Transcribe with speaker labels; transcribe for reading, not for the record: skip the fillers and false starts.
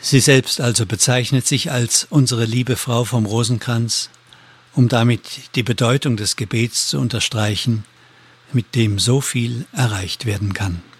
Speaker 1: Sie selbst also bezeichnet sich als unsere liebe Frau vom Rosenkranz, um damit die Bedeutung des Gebets zu unterstreichen, mit dem so viel erreicht werden kann.